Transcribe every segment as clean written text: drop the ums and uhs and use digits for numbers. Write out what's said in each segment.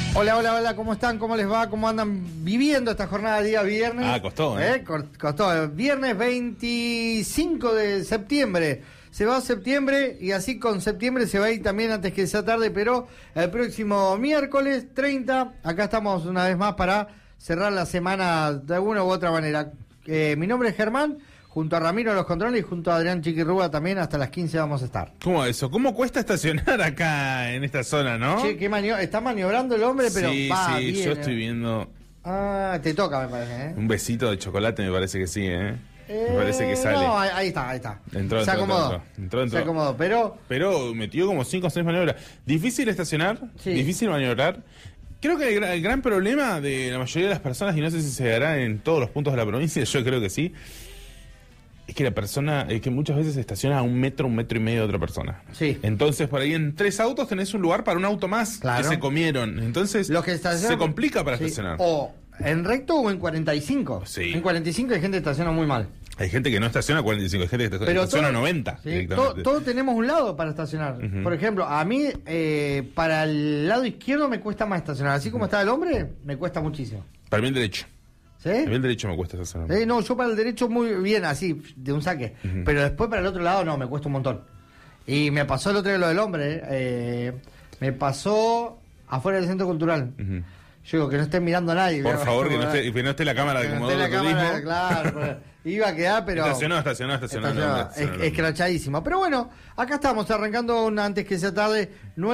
Hola, hola, hola, ¿cómo están? ¿Cómo les va? ¿Cómo andan viviendo esta jornada de día viernes? Costó, Costó. Viernes 25 de septiembre. Se va septiembre y así con septiembre se va a ir también antes que sea tarde, pero el próximo miércoles 30, acá estamos una vez más para cerrar la semana de alguna u otra manera. Mi nombre es Germán, junto a Ramiro los controles y junto a Adrián Chiquirrúa también hasta las 15 vamos a estar. ¿Cómo eso? ¿Cómo cuesta estacionar acá en esta zona, no? Che, está maniobrando el hombre, pero sí, va sí, bien, yo estoy viendo... te toca, me parece, ¿eh? Un besito de chocolate me parece que sí, ¿eh? Me parece que sale. No, ahí está. Entró. Se acomodó, Pero metió como 5 o 6 maniobras. Difícil estacionar, sí. Difícil maniobrar. Creo que el gran problema de la mayoría de las personas, y no sé si se dará en todos los puntos de la provincia, yo creo que sí, es que la persona, es que muchas veces se estaciona a un metro y medio de otra persona. Sí. Entonces, por ahí en 3 autos tenés un lugar para un auto más, claro, que se comieron. Entonces, se complica para estacionar. O en recto o en 45. Sí. En 45 hay gente que estaciona muy mal. Hay gente que no estaciona a 45, hay gente que estaciona a 90. Sí, todos tenemos un lado para estacionar. Uh-huh. Por ejemplo, a mí, para el lado izquierdo me cuesta más estacionar. Así como está el hombre, me cuesta muchísimo. Para mí el derecho. ¿Sí? A mí el derecho me cuesta estacionar. No, yo para el derecho muy bien, así, de un saque. Uh-huh. Pero después para el otro lado no, me cuesta un montón. Y me pasó el otro día lo del hombre. Me pasó afuera del centro cultural. Uh-huh. Yo digo que no estén mirando a nadie. Por favor, que no esté la cámara de Comodoro Turismo. Claro, iba a quedar, pero... Estacionó. Escrachadísimo. Pero bueno, acá estamos, arrancando antes que sea tarde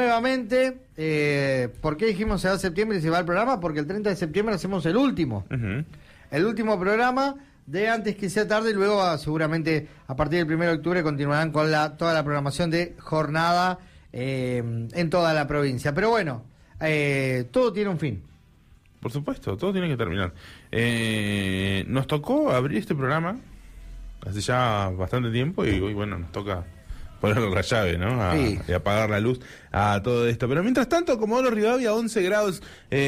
nuevamente. ¿Por qué dijimos se va a septiembre y se va el programa? Porque el 30 de septiembre hacemos el último. Uh-huh. El último programa de antes que sea tarde y luego seguramente a partir del 1 de octubre continuarán con toda la programación de jornada en toda la provincia. Pero bueno, todo tiene un fin. Por supuesto, todo tiene que terminar. Nos tocó abrir este programa hace ya bastante tiempo y hoy, bueno, nos toca ponerle la llave, ¿no? Y apagar la luz a todo esto. Pero mientras tanto, Comodoro Rivadavia, 11 grados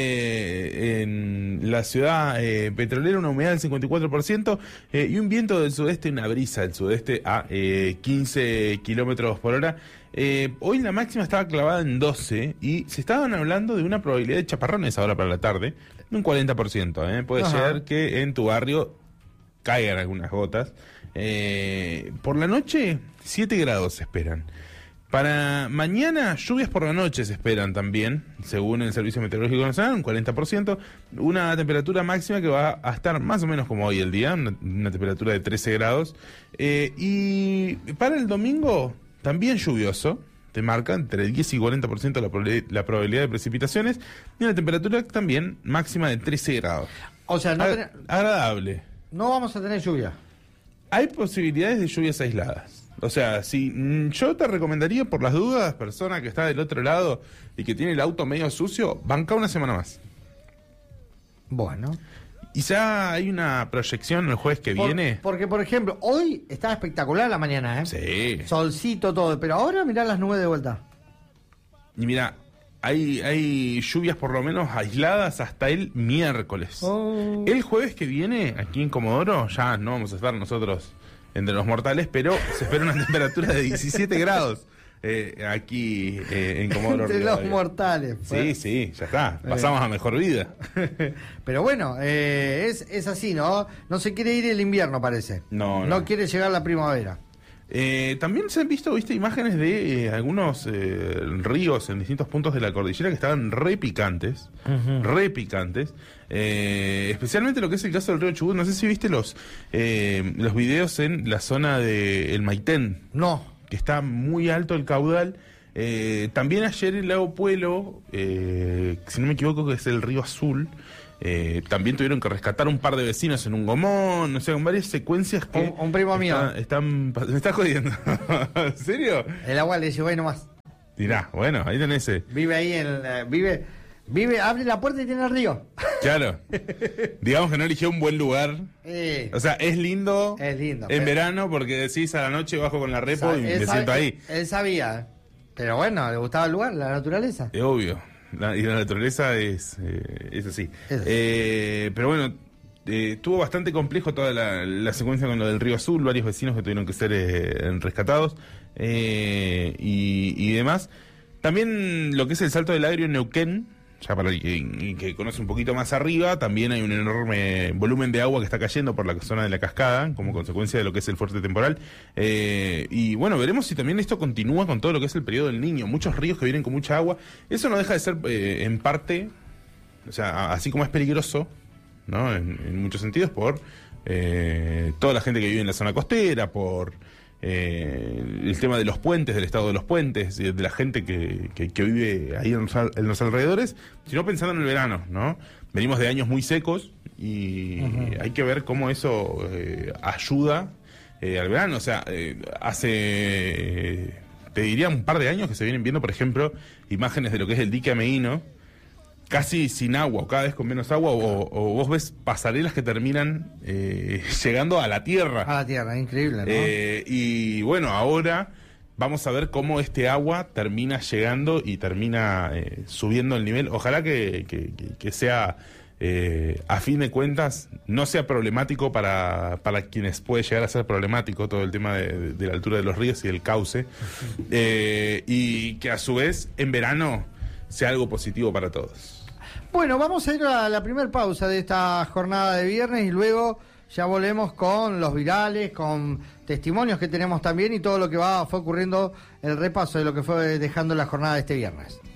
en la ciudad petrolera, una humedad del 54% y un viento del sudeste, una brisa del sudeste a 15 kilómetros por hora. Hoy la máxima estaba clavada en 12 y se estaban hablando de una probabilidad de chaparrones ahora para la tarde, de un 40%. Puede ser que en tu barrio caigan algunas gotas. Por la noche, 7 grados se esperan. Para mañana, lluvias por la noche se esperan también, según el Servicio Meteorológico Nacional, un 40%. Una temperatura máxima que va a estar más o menos como hoy el día, una temperatura de 13 grados. Y para el domingo, también lluvioso. Te marca entre el 10 y 40% la probabilidad de precipitaciones. Y una temperatura también máxima de 13 grados. O sea, agradable. No vamos a tener lluvia. Hay posibilidades de lluvias aisladas. O sea, si yo te recomendaría, por las dudas, persona que está del otro lado y que tiene el auto medio sucio, banca una semana más. Bueno. Y ya hay una proyección el jueves que viene. Porque, por ejemplo, hoy estaba espectacular la mañana, ¿eh? Sí. Solcito, todo. Pero ahora mirá las nubes de vuelta. Y mira, hay lluvias por lo menos aisladas hasta el miércoles. Oh. El jueves que viene, aquí en Comodoro, ya no vamos a estar nosotros entre los mortales, pero se espera una temperatura de 17 grados aquí en Comodoro. Entre los mortales. Pues. Sí, ya está. Pasamos a mejor vida. Pero bueno, es así, ¿no? No se quiere ir el invierno, parece. No quiere llegar la primavera. También se han visto, imágenes de algunos ríos en distintos puntos de la cordillera que estaban re picantes. Especialmente lo que es el caso del río Chubut. No sé si viste los videos en la zona de El Maitén. No. Que está muy alto el caudal. También ayer el lago Puelo, si no me equivoco, que es el río Azul. También tuvieron que rescatar un par de vecinos en un gomón, o sea, con varias secuencias que... Un primo mío. Me estás jodiendo. ¿En serio? El agua le llevó ahí nomás. Dirá, bueno, ahí tenés. Vive ahí vive, abre la puerta y tiene el río. Claro. Digamos que no eligió un buen lugar. O sea, es lindo. En verano porque decís a la noche bajo con la repo y me siento ahí. Él sabía. Pero bueno, le gustaba el lugar, la naturaleza. Es obvio. Y la naturaleza es así. Pero bueno, estuvo bastante complejo toda la secuencia con lo del río Azul, varios vecinos que tuvieron que ser rescatados y demás. También lo que es el Salto del Agrio en Neuquén, ya para el que conoce un poquito más arriba, también hay un enorme volumen de agua que está cayendo por la zona de la cascada, como consecuencia de lo que es el fuerte temporal. Y bueno, veremos si también esto continúa con todo lo que es el periodo del Niño. Muchos ríos que vienen con mucha agua. Eso no deja de ser, en parte, o sea, así como es peligroso, ¿no? En muchos sentidos, por toda la gente que vive en la zona costera, por el tema de los puentes, del estado de los puentes, de la gente que vive ahí en los alrededores, sino pensando en el verano, ¿no? Venimos de años muy secos y hay que ver cómo eso ayuda al verano. O sea, hace, te diría, un par de años que se vienen viendo, por ejemplo, imágenes de lo que es el dique Ameghino, casi sin agua, o cada vez con menos agua, o vos ves pasarelas que terminan llegando a la tierra. A la tierra, increíble, ¿no? Y bueno, ahora vamos a ver cómo este agua termina llegando y termina subiendo el nivel. Ojalá que sea, a fin de cuentas, no sea problemático para quienes puede llegar a ser problemático todo el tema de la altura de los ríos y el cauce. Y que a su vez, en verano, sea algo positivo para todos. Bueno, vamos a ir a la primera pausa de esta jornada de viernes y luego ya volvemos con los virales, con testimonios que tenemos también y todo lo que fue ocurriendo, el repaso de lo que fue dejando la jornada de este viernes.